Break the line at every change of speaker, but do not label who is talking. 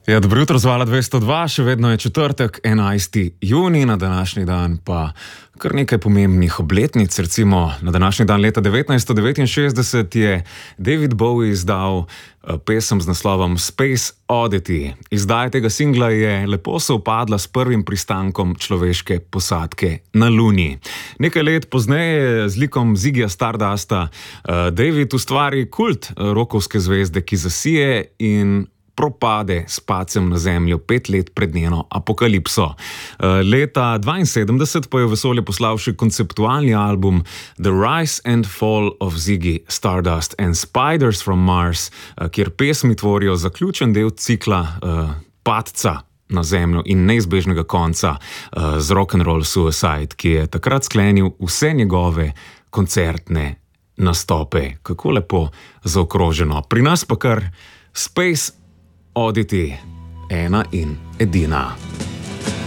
Ja, dobro jutro, Zvala 202, še vedno je četrtek, 11. junij, na današnji dan pa kar nekaj pomembnih obletnic. Recimo na današnji dan leta 1969 je David Bowie izdal pesem z naslovom Space Oddity. Izdaja tega singla je lepo sovpadla s prvim pristankom človeške posadke na Luni. Nekaj let pozneje z likom Ziggyja Stardusta David ustvari kult rockovske zvezde, ki zasije in propade s padcem na Zemljo 5 let pred njeno apokalipso. Leta 1972 pa je v vesolje poslal še konceptualni album The Rise and Fall of Ziggy Stardust and Spiders from Mars, kjer pesmi tvorijo zaključen del cikla padca na Zemljo in neizbežnega konca z Rock'n'Roll Suicide, ki je takrat sklenil vse njegove koncertne nastope. Kako lepo zaokroženo. Pri nas pa kar Space Oddity, ena in edina.